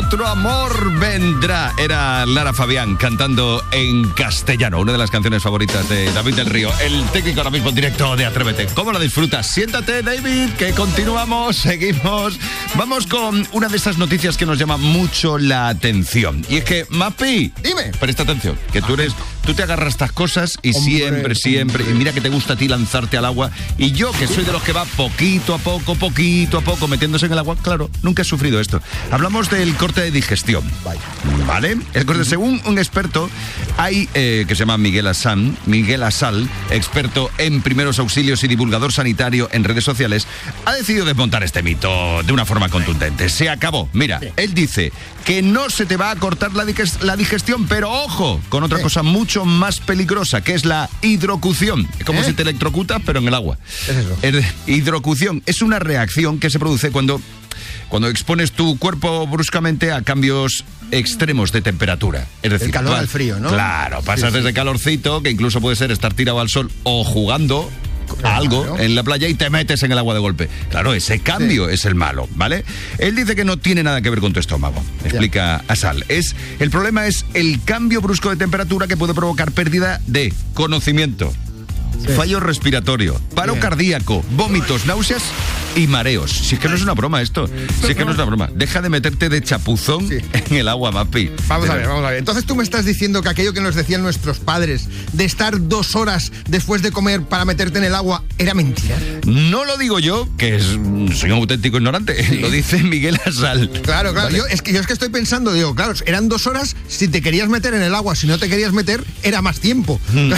otro amor vendrá. Era Lara Fabián cantando en castellano, una de las canciones favoritas de David del Río, el técnico ahora mismo en directo de Atrévete. ¿Cómo la disfrutas? Siéntate, David, que continuamos, seguimos. Vamos con una de esas noticias que nos llama mucho la atención. Y es que, Mapi, dime, presta atención, que tú te agarras estas cosas y siempre, y mira que te gusta a ti lanzarte al agua. Y yo, que soy de los que va poquito a poco metiéndose en el agua, claro, nunca he sufrido esto. Hablamos del corte de digestión. ¿Vale? El corte, según un experto, hay que se llama Miguel Asal, experto en primeros auxilios y divulgador sanitario en redes sociales, ha decidido desmontar este mito de una forma contundente. Se acabó. Mira, él dice que no se te va a cortar la digestión, pero ojo, con otra cosa mucho más peligrosa, que es la hidrocución. Es como si te electrocutas, pero en el agua. ¿Qué es eso? Hidrocución es una reacción que se produce cuando expones tu cuerpo bruscamente a cambios extremos de temperatura. Es decir, el calor al frío, ¿no? Claro, pasas desde calorcito, que incluso puede ser estar tirado al sol o jugando a algo en la playa y te metes en el agua de golpe. Claro, ese cambio es el malo, ¿vale? Él dice que no tiene nada que ver con tu estómago, explica Asal. El problema es el cambio brusco de temperatura que puede provocar pérdida de conocimiento, fallo respiratorio, paro cardíaco, vómitos, náuseas y mareos. Si es que no es una broma esto. Si es que no es una broma. Deja de meterte de chapuzón en el agua, Mapi. Vamos a ver. Entonces tú me estás diciendo que aquello que nos decían nuestros padres de estar 2 horas después de comer para meterte en el agua era mentira. No lo digo yo, que soy un auténtico ignorante. Lo dice Miguel Asal. Claro. ¿Vale? Yo es que estoy pensando, digo, claro, eran 2 horas si te querías meter en el agua. Si no te querías meter, era más tiempo.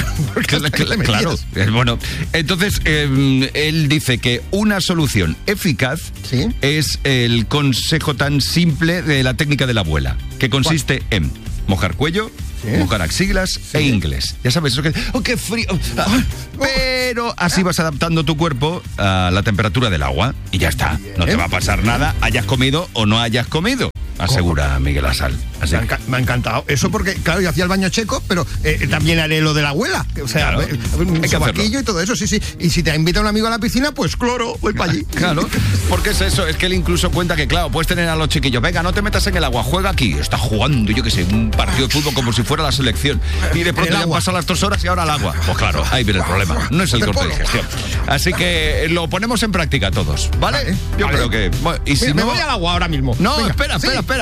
Claro. Bueno, entonces él dice que una solución eficaz es el consejo tan simple de la técnica de la abuela, que consiste en mojar cuello, mojar axilas e ingles. Ya sabes, eso que... ¡Oh, qué frío! Pero así vas adaptando tu cuerpo a la temperatura del agua y ya está. No te va a pasar nada, hayas comido o no hayas comido, asegura Miguel Asal. Me ha encantado. Eso porque, claro, yo hacía el baño checo, pero también haré lo de la abuela. O sea, el sobaquillo y todo eso, sí. Y si te invita un amigo a la piscina, pues claro, voy para allí. Claro, porque es eso, es que él incluso cuenta que, claro, puedes tener a los chiquillos, venga, no te metas en el agua, juega aquí. Está jugando, yo qué sé, un partido de fútbol como si fuera la selección. Y de pronto ya han pasado las 2 horas y ahora al agua. Pues claro, ahí viene el problema. No es el corte de digestión. Así que lo ponemos en práctica todos, ¿vale? Yo creo que... Bueno, y si me voy al agua ahora mismo. No, venga, espera.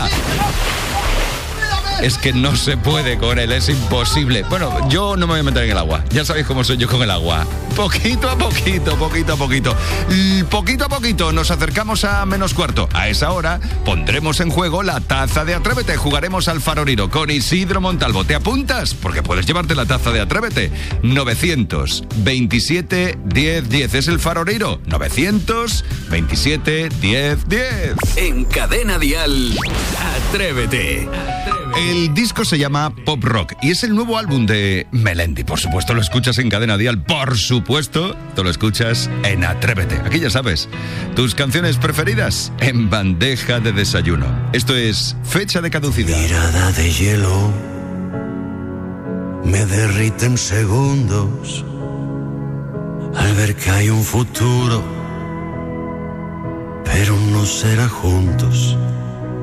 Es que no se puede con él, es imposible. Bueno, yo no me voy a meter en el agua. Ya sabéis cómo soy yo con el agua. Poquito a poquito. Y poquito a poquito nos acercamos a -4. A esa hora pondremos en juego la taza de Atrévete. Jugaremos al Faroriro con Isidro Montalvo. ¿Te apuntas? Porque puedes llevarte la taza de Atrévete. 927 10 10. Es el Faroriro. 927 10 10. En Cadena Dial, Atrévete. El disco se llama Pop Rock y es el nuevo álbum de Melendi. Por supuesto lo escuchas en Cadena Dial, por supuesto te lo escuchas en Atrévete. Aquí ya sabes, tus canciones preferidas en bandeja de desayuno. Esto es Fecha de Caducidad. Mirada de hielo me derrite en segundos al ver que hay un futuro, pero no será juntos.